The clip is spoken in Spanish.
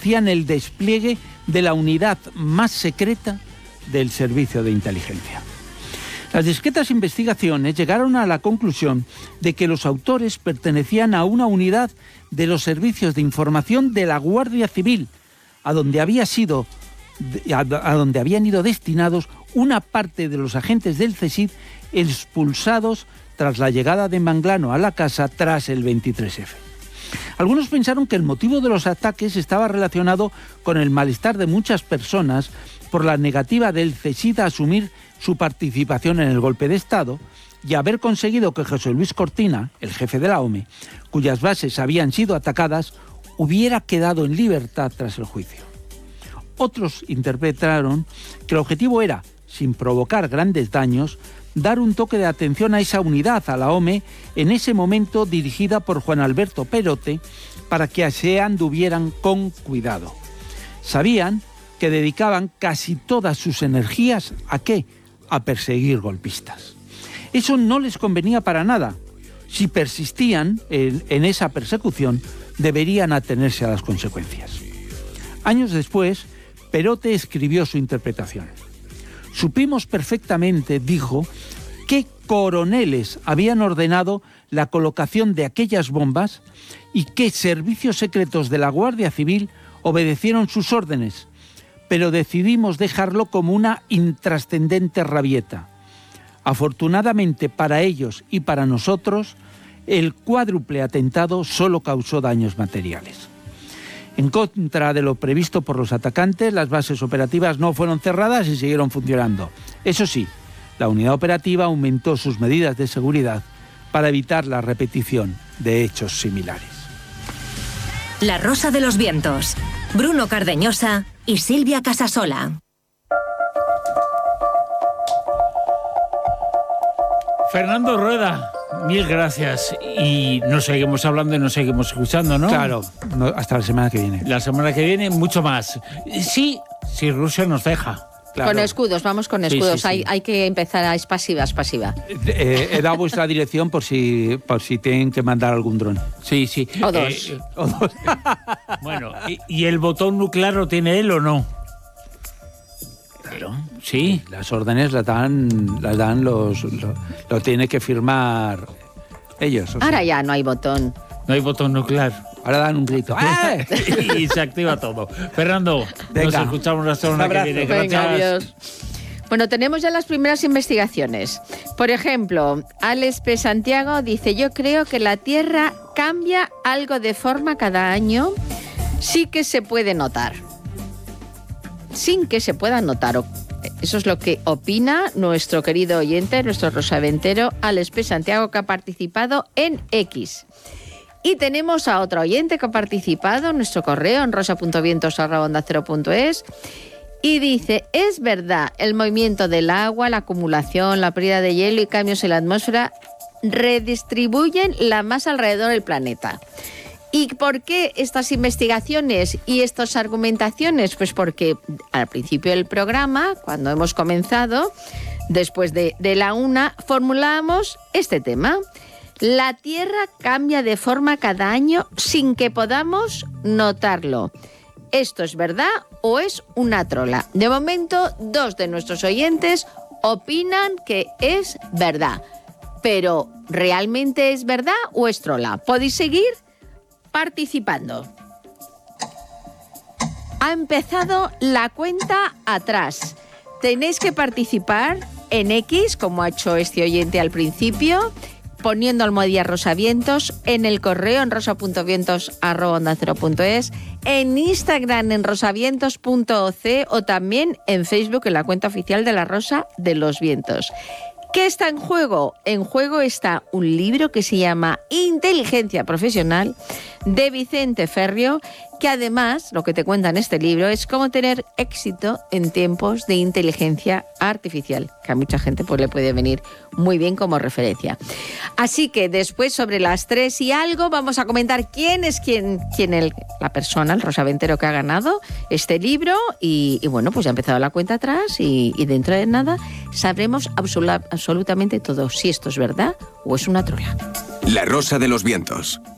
anuncian el despliegue de la unidad más secreta del servicio de inteligencia. Las discretas investigaciones llegaron a la conclusión de que los autores pertenecían a una unidad de los servicios de información de la Guardia Civil, a donde habían ido destinados una parte de los agentes del CSIC expulsados tras la llegada de Manglano a la casa tras el 23F. Algunos pensaron que el motivo de los ataques estaba relacionado con el malestar de muchas personas por la negativa del CSIC a asumir su participación en el golpe de Estado y haber conseguido que José Luis Cortina, el jefe de la OME, cuyas bases habían sido atacadas, hubiera quedado en libertad tras el juicio. Otros interpretaron que el objetivo era, sin provocar grandes daños, dar un toque de atención a esa unidad, a la OME, en ese momento dirigida por Juan Alberto Perote, para que se anduvieran con cuidado. Sabían que dedicaban casi todas sus energías ¿a qué? A perseguir golpistas. Eso no les convenía para nada. Si persistían en esa persecución, deberían atenerse a las consecuencias. Años después, Perote escribió su interpretación. Supimos perfectamente, dijo, qué coroneles habían ordenado la colocación de aquellas bombas y qué servicios secretos de la Guardia Civil obedecieron sus órdenes, pero decidimos dejarlo como una intrascendente rabieta. Afortunadamente para ellos y para nosotros, el cuádruple atentado solo causó daños materiales. En contra de lo previsto por los atacantes, las bases operativas no fueron cerradas y siguieron funcionando. Eso sí, la unidad operativa aumentó sus medidas de seguridad para evitar la repetición de hechos similares. La Rosa de los Vientos. Bruno Cardeñosa y Silvia Casasola. Fernando Rueda, mil gracias. Y nos seguimos hablando y nos seguimos escuchando, ¿no? Claro, hasta la semana que viene. La semana que viene, mucho más. Sí, si Rusia nos deja. Claro. Con escudos, vamos con escudos. Sí. Hay que empezar, es pasiva. He dado vuestra dirección por si tienen que mandar algún dron. Sí. O dos. Bueno, ¿y el botón nuclear lo tiene él o no? Claro. Sí. Las órdenes las dan lo tiene que firmar ellos. Ahora ya no hay botón. No hay botón nuclear. Ahora dan un grito. Y se activa todo. Fernando, venga. Nos escuchamos la semana que viene. Gracias. Venga, adiós. Bueno, tenemos ya las primeras investigaciones. Por ejemplo, Alex P. Santiago dice: yo creo que la Tierra cambia algo de forma cada año, sí que se puede notar. Sin que se pueda notar. Eso es lo que opina nuestro querido oyente, nuestro rosaventero, Alex P. Santiago, que ha participado en X. Y tenemos a otro oyente que ha participado en nuestro correo en rosa.vientos@onda0.es y dice: es verdad, el movimiento del agua, la acumulación, la pérdida de hielo y cambios en la atmósfera redistribuyen la masa alrededor del planeta. ¿Y por qué estas investigaciones y estas argumentaciones? Pues porque al principio del programa, cuando hemos comenzado, después de la una, formulábamos este tema. La Tierra cambia de forma cada año sin que podamos notarlo. ¿Esto es verdad o es una trola? De momento, 2 de nuestros oyentes opinan que es verdad. Pero, ¿realmente es verdad o es trola? Podéis seguir participando. Ha empezado la cuenta atrás. Tenéis que participar en X, como ha hecho este oyente al principio, poniendo almohadilla rosavientos, en el correo en rosa.vientos@onda0.es, en Instagram en rosavientos.oc o también en Facebook en la cuenta oficial de la Rosa de los Vientos. ¿Qué está en juego? En juego está un libro que se llama Inteligencia Profesional, de Vicente Ferrio, que además lo que te cuenta en este libro es cómo tener éxito en tiempos de inteligencia artificial, que a mucha gente pues le puede venir muy bien como referencia. Así que después, sobre las 3 y algo, vamos a comentar quién es la persona, el rosaventero que ha ganado este libro y bueno, pues ya ha empezado la cuenta atrás y dentro de nada sabremos absolutamente todo, si esto es verdad o es una trola. La Rosa de los Vientos.